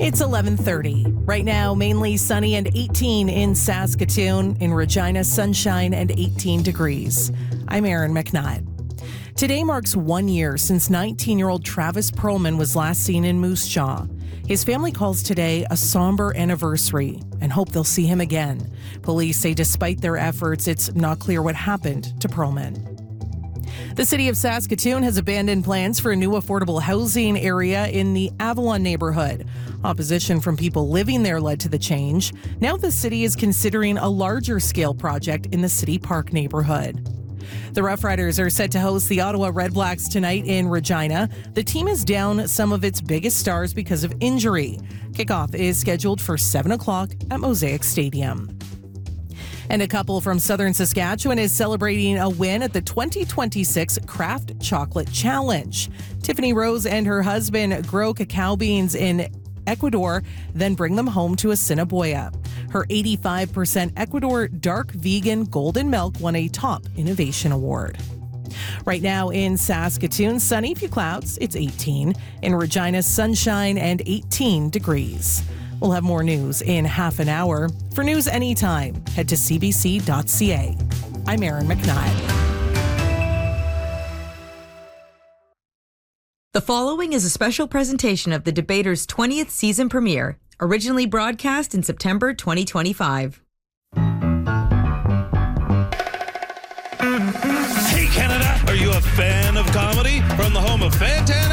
It's 11:30. Right now, mainly sunny and 18 in Saskatoon. In Regina, sunshine and 18 degrees. I'm Erin McNutt. Today marks 1 year since 19-year-old Travis Perlman was last seen in Moose Jaw. His family calls today a somber anniversary and hope they'll see him again. Police say despite their efforts, it's not clear what happened to Perlman. The city of Saskatoon has abandoned plans for a new affordable housing area in the Avalon neighborhood. Opposition from people living there led to the change. Now the city is considering a larger scale project in the City Park neighborhood. The Rough Riders are set to host the Ottawa Redblacks tonight in Regina. The team is down some of its biggest stars because of injury. Kickoff is scheduled for 7 o'clock at Mosaic Stadium. And a couple from southern Saskatchewan is celebrating a win at the 2026 Craft Chocolate Challenge. Tiffany Rose and her husband grow cacao beans in Ecuador, then bring them home to Assiniboia. Her 85% Ecuador dark vegan golden milk won a top innovation award. Right now in Saskatoon, sunny, few clouds, it's 18. In Regina, sunshine and 18 degrees. We'll have more news in half an hour. For news anytime, head to cbc.ca. I'm Erin McNutt. The following is a special presentation of The Debaters' 20th season premiere, originally broadcast in September 2025. Hey Canada, are you a fan of comedy? From the home of Fantana